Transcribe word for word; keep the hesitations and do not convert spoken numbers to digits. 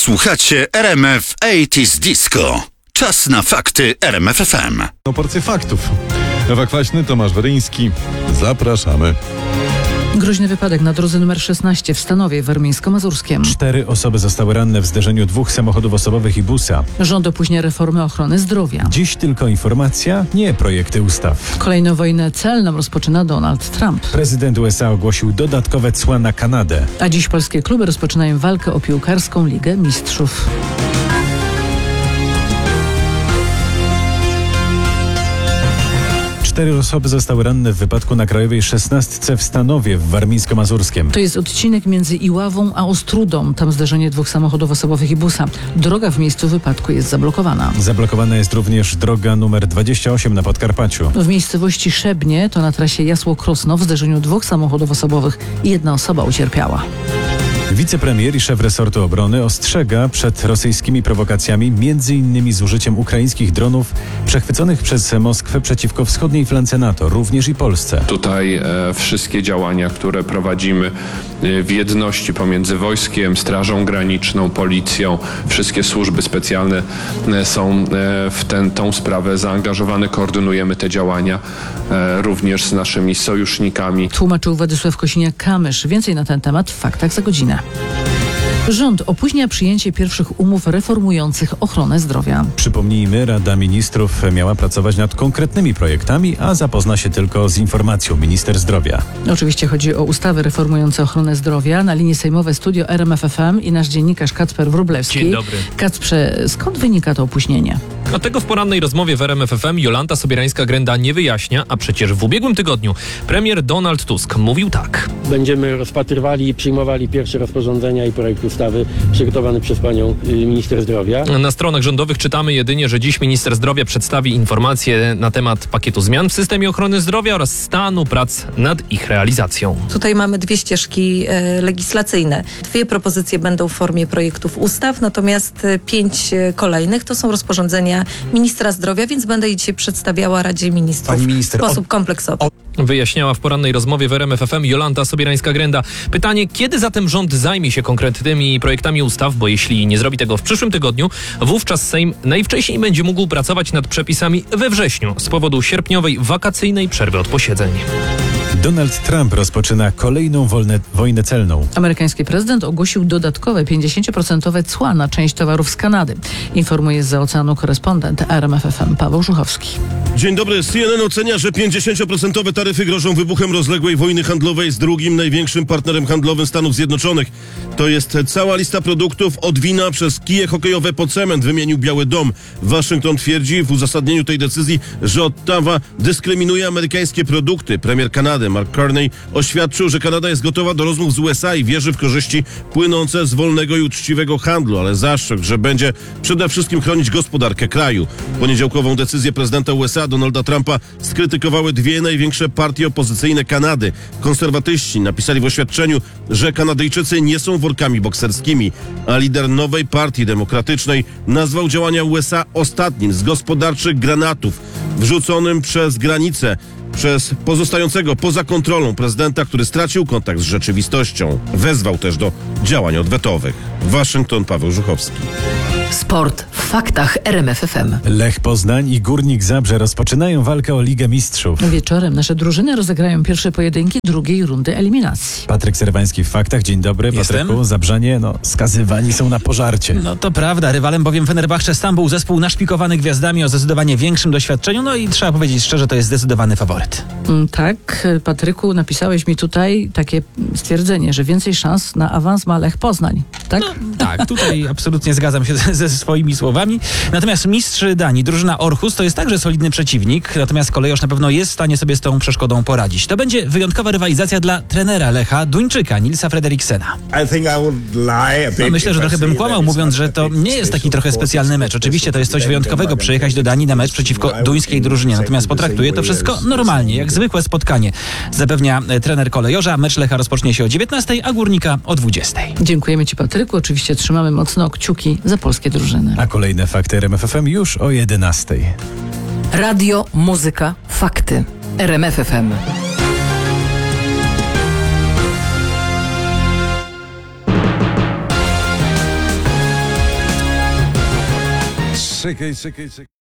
Słuchacie R M F osiemdziesiąt Disco. Czas na fakty R M F F M. No porcję faktów. Ewa Kwaśny, Tomasz Weryński. Zapraszamy. Groźny wypadek na drodze numer szesnaście w Stanowie warmińsko-mazurskim. Cztery osoby zostały ranne w zderzeniu dwóch samochodów osobowych i busa. Rząd opóźnia reformy ochrony zdrowia. Dziś tylko informacja, nie projekty ustaw. Kolejną wojnę celną rozpoczyna Donald Trump. Prezydent U S A ogłosił dodatkowe cła na Kanadę. A dziś polskie kluby rozpoczynają walkę o piłkarską Ligę Mistrzów. Cztery osoby zostały ranne w wypadku na Krajowej szesnastce w Stanowie w warmińsko-mazurskim. To jest odcinek między Iławą a Ostrudą. Tam zderzenie dwóch samochodów osobowych i busa. Droga w miejscu wypadku jest zablokowana. Zablokowana jest również droga numer dwadzieścia osiem na Podkarpaciu. W miejscowości Szebnie, to na trasie Jasło-Krosno, w zderzeniu dwóch samochodów osobowych i jedna osoba ucierpiała. Wicepremier i szef resortu obrony ostrzega przed rosyjskimi prowokacjami, między innymi z użyciem ukraińskich dronów przechwyconych przez Moskwę przeciwko wschodniej flance NATO, również i Polsce. Tutaj e, wszystkie działania, które prowadzimy e, w jedności pomiędzy wojskiem, Strażą Graniczną, Policją, wszystkie służby specjalne e, są e, w ten, tą sprawę zaangażowane. Koordynujemy te działania e, również z naszymi sojusznikami. Tłumaczył Władysław Kosiniak-Kamysz. Więcej na ten temat w faktach za godzinę. Rząd opóźnia przyjęcie pierwszych umów reformujących ochronę zdrowia. Przypomnijmy, Rada Ministrów miała pracować nad konkretnymi projektami, a zapozna się tylko z informacją minister zdrowia. Oczywiście chodzi o ustawy reformujące ochronę zdrowia. Na linii sejmowe studio R M F F M i nasz dziennikarz Kacper Wróblewski. Dzień dobry. Kacprze, skąd wynika to opóźnienie? A tego w porannej rozmowie w R M F F M Jolanta Sobierańska-Grenda nie wyjaśnia, a przecież w ubiegłym tygodniu premier Donald Tusk mówił tak. Będziemy rozpatrywali i przyjmowali pierwsze rozporządzenia i projekt ustawy przygotowany przez panią minister zdrowia. Na stronach rządowych czytamy jedynie, że dziś minister zdrowia przedstawi informacje na temat pakietu zmian w systemie ochrony zdrowia oraz stanu prac nad ich realizacją. Tutaj mamy dwie ścieżki e, legislacyjne. Dwie propozycje będą w formie projektów ustaw, natomiast e, pięć e, kolejnych to są rozporządzenia ministra zdrowia, więc będę je dzisiaj przedstawiała Radzie Ministrów minister, w sposób kompleksowy. Wyjaśniała w porannej rozmowie w R M F F M Jolanta Sobierańska-Grenda. Pytanie, kiedy zatem rząd zajmie się konkretnymi projektami ustaw, bo jeśli nie zrobi tego w przyszłym tygodniu, wówczas Sejm najwcześniej będzie mógł pracować nad przepisami we wrześniu z powodu sierpniowej wakacyjnej przerwy od posiedzeń. Donald Trump rozpoczyna kolejną wolne, wojnę celną. Amerykański prezydent ogłosił dodatkowe pięćdziesiąt procent cła na część towarów z Kanady. Informuje zza oceanu korespondent R M F F M Paweł Żuchowski. Dzień dobry. C N N ocenia, że pięćdziesiąt procent taryfy grożą wybuchem rozległej wojny handlowej z drugim największym partnerem handlowym Stanów Zjednoczonych. To jest cała lista produktów od wina przez kije hokejowe po cement, wymienił Biały Dom. Waszyngton twierdzi w uzasadnieniu tej decyzji, że Ottawa dyskryminuje amerykańskie produkty. Premier Kanady Mark Carney oświadczył, że Kanada jest gotowa do rozmów z U S A i wierzy w korzyści płynące z wolnego i uczciwego handlu, ale zastrzegł, że będzie przede wszystkim chronić gospodarkę kraju. Poniedziałkową decyzję prezydenta U S A Donalda Trumpa skrytykowały dwie największe partie opozycyjne Kanady. Konserwatyści napisali w oświadczeniu, że Kanadyjczycy nie są workami bokserskimi, a lider nowej partii demokratycznej nazwał działania U S A ostatnim z gospodarczych granatów wrzuconym przez granicę przez pozostającego poza kontrolą prezydenta, który stracił kontakt z rzeczywistością. Wezwał też do działań odwetowych. Waszyngton, Paweł Żuchowski. Sport w faktach R M F F M. Lech Poznań i Górnik Zabrze rozpoczynają walkę o Ligę Mistrzów. Wieczorem nasze drużyny rozegrają pierwsze pojedynki drugiej rundy eliminacji. Patryk Serwański w faktach. Dzień dobry. Jestem. Patryku, Zabrzanie, no skazywani są na pożarcie. No to prawda, rywalem bowiem Fenerbahce Stambuł, zespół naszpikowany gwiazdami o zdecydowanie większym doświadczeniu, no i trzeba powiedzieć szczerze, to jest zdecydowany faworyt. Mm, tak, Patryku, napisałeś mi tutaj takie stwierdzenie, że więcej szans na awans ma Lech Poznań, tak? No, tak, tutaj absolutnie zgadzam się ze, ze swoimi słowami. Natomiast mistrz Danii, drużyna Orhus, to jest także solidny przeciwnik, natomiast Kolejorz na pewno jest w stanie sobie z tą przeszkodą poradzić. To będzie wyjątkowa rywalizacja dla trenera Lecha, Duńczyka, Nilsa Frederiksena. No, myślę, że trochę bym kłamał, mówiąc, że to nie jest taki trochę specjalny mecz. Oczywiście to jest coś wyjątkowego przyjechać do Danii na mecz przeciwko duńskiej drużynie, natomiast potraktuję to wszystko normalnie, jak zwykłe spotkanie. Zapewnia trener Kolejorza. Mecz Lecha rozpocznie się o dziewiętnastej, a Górnika o dwudziestej. Dziękujemy Ci, Patryku. Oczywiście trzymamy mocno kciuki za polskie drużyny. A kolejne fakty R M F F M już o jedenastej. Radio, muzyka, fakty. R M F F M. Czekaj, czekaj, czekaj.